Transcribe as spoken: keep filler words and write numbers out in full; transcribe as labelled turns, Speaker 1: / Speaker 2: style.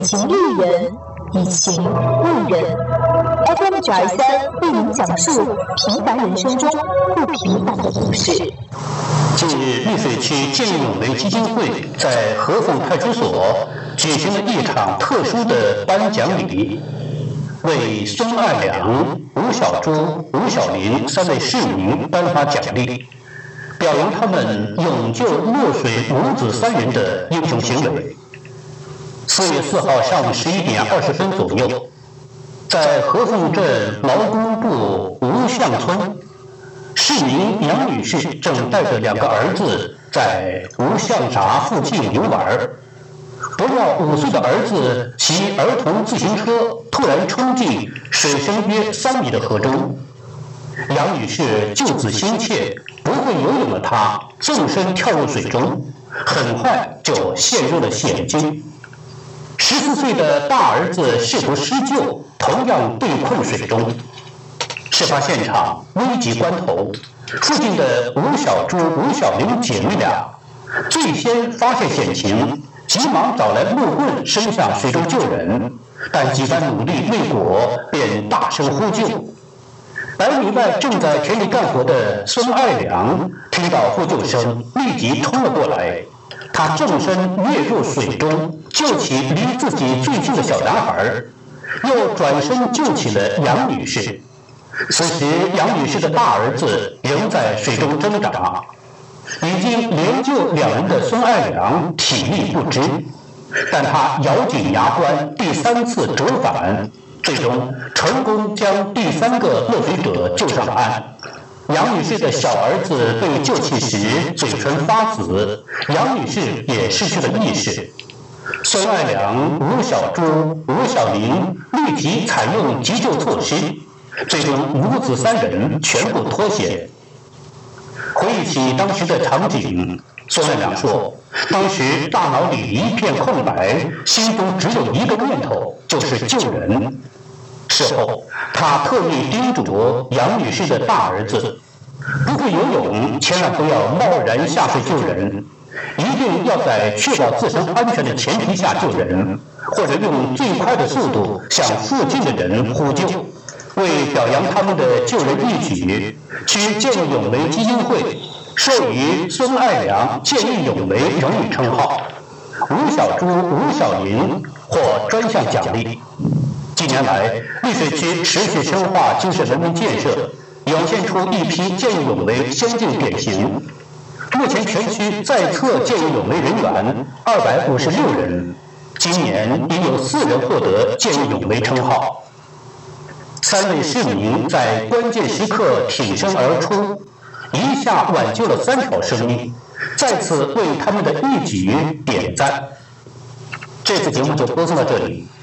Speaker 1: 情育人，以情育人。F M 九二三为您讲述平凡人生中不平凡的故事。
Speaker 2: 近日，溧水区见义勇为基金会在合凤派出所举行了一场特殊的颁奖礼，为孙爱良、吴小珠、吴小林三位市民颁发奖励，表扬他们勇救落水母子三人的英雄行为。四月四号上午十一点二十分左右，在合凤镇劳工部吴巷村，市民杨女士正带着两个儿子在吴巷闸附近游玩，不料五岁的儿子骑儿童自行车突然冲进水深约三米的河中。杨女士救子心切，不会游泳的她纵身跳入水中，很快就陷入了险境。十四岁的大儿子试图施救，同样被困水中。事发现场危急关头，附近的吴小珠、吴小玲姐妹俩最先发现险情，急忙找来木棍伸向水中救人，但几番努力未果，便大声呼救。百米外正在田里干活的孙爱良听到呼救声，立即冲了过来。他纵身跃入水中，救起离自己最近的小男孩，又转身救起了杨女士。此时，杨女士的大儿子仍在水中挣扎。已经连救两人的孙爱良体力不支，但他咬紧牙关，第三次折返，最终成功将第三个落水者救上岸。杨女士的小儿子被救起时嘴唇发紫，杨女士也失去了意识。孙爱良、吴小珠、吴小林立即采用急救措施，最终母子三人全部脱险。回忆起当时的场景，孙爱良说，当时大脑里一片空白，心中只有一个念头，就是救人。事后，他特意叮嘱杨女士的大儿子，不会游泳，千万不要贸然下水救人，一定要在确保自身安全的前提下救人，或者用最快的速度向附近的人呼救。为表扬他们的救人义举，区见义勇为基金会授予孙爱良见义勇为荣誉称号，吴小珠、吴小林获专项奖励。近年来，溧水区持续深化精神文明建设，涌现出一批见义勇为先进典型。目前全区在册见义勇为人员二百五十六人，今年已有四人获得见义勇为称号。三位市民在关键时刻挺身而出，一下挽救了三条生命，在此为他们的义举点赞。这次节目就播送到这里。